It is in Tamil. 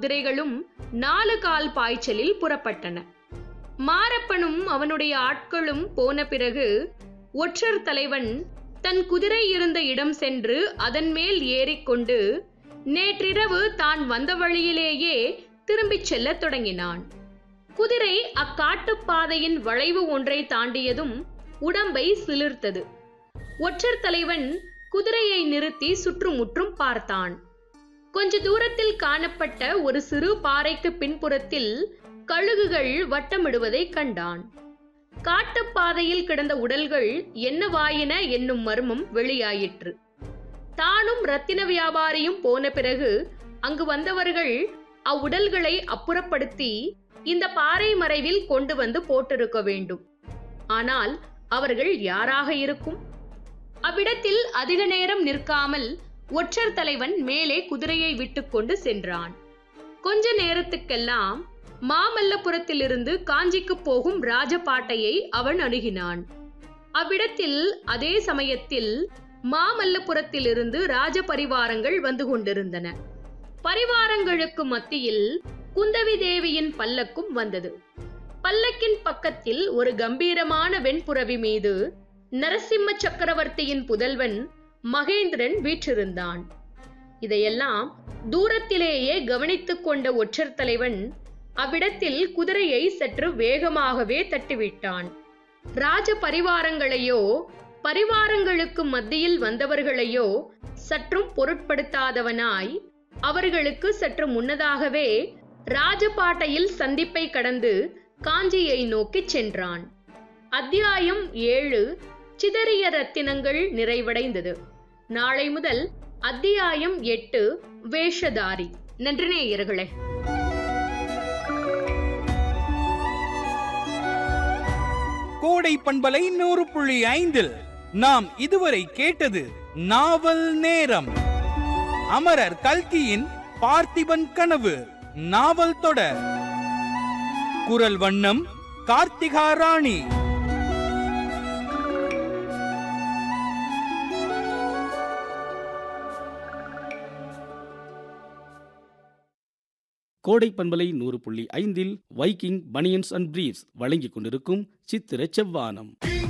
குதிரைகளும் 4 கால் பாய்ச்சலில் புறப்பட்டன. மாரப்பனும் அவனுடைய ஆட்களும் போன பிறகு ஒற்றர் தலைவன் தன் குதிரை இருந்த இடம் சென்று அதன் மேல் ஏறிக்கொண்டு நேற்றிரவு தான் வந்த வழியிலேயே திரும்பிச் செல்லத் தொடங்கினான். குதிரை அக்காட்டுப்பாதையின் வளைவு ஒன்றை தாண்டியதும் உடம்பை சிலிர்த்தது. ஒற்றர் தலைவன் குதிரையை நிறுத்தி சுற்றுமுற்றும் பார்த்தான். கொஞ்ச தூரத்தில் காணப்பட்ட ஒரு சிறு பாறைக்கு பின்புறத்தில் கழுகுகள் வட்டமிடுவதை கண்டான். காட்டுப்பாதையில் கிடந்த உடல்கள் என்னவாயின என்னும் மர்மம் வெளியாயிற்று. தானும் ரத்தின வியாபாரியும் போன பிறகு அங்கு வந்தவர்கள் அவ்வுடல்களை அப்புறப்படுத்தி இந்த பாறை மறைவில் கொண்டு வந்து போட்டிருக்க வேண்டும். ஆனால் அவர்கள் யாராக இருக்கும்? அவ்விடத்தில் அதிக நேரம் நிற்காமல் ஒற்றர் தலைவன் மேலே குதிரையை விட்டுக்கொண்டு சென்றான். கொஞ்ச நேரத்துக்கெல்லாம் மாமல்லபுரத்திலிருந்து காஞ்சிக்கு போகும் ராஜபாட்டையை அவன் அணுகினான். அவ்விடத்தில் அதே சமயத்தில் மாமல்லபுரத்திலிருந்து ராஜ பரிவாரங்கள் வந்து கொண்டிருந்தன. பரிவாரங்களுக்கு மத்தியில் குந்தவி தேவியின் பல்லக்கும் வந்தது. பல்லக்கின் பக்கத்தில் ஒரு கம்பீரமான வெண்புறவி மீது நரசிம்ம சக்கரவர்த்தியின் புதல்வன் மகேந்திரன் வீற்றிருந்தான். இதையெல்லாம் தூரத்திலேயே கவனித்துக் கொண்ட ஒற்றர் தலைவன் அவ்விடத்தில் குதிரையை சற்று வேகமாகவே தட்டிவிட்டான். ராஜ பரிவாரங்களையோ பரிவாரங்களுக்கு மத்தியில் வந்தவர்களையோ சற்றும் பொருட்படுத்தாதவனாய் அவர்களுக்கு சற்று முன்னதாகவே ராஜபாட்டையில் சந்திப்பை கடந்து காஞ்சியை நோக்கிச் சென்றான். அத்தியாயம் 7 சிதறிய ரத்தினங்கள் நிறைவடைந்தது. நாளை முதல் அத்தியாயம் 8 வேஷதாரி. நன்றி நேயர்களே. கோடை பண்பலை 100.5 நாம் இதுவரை கேட்டது நாவல் நேரம். அமரர் கல்கியின் பார்த்திபன் கனவு நாவல் தொடர். குரல் வண்ணம் கார்த்திகா ராணி. கோடை பண்பலை 100.5 வைக்கிங் பனியன்ஸ் அண்ட் பிரீஃப்ஸ் வழங்கிக் கொண்டிருக்கும் சித்திர செவ்வானம்.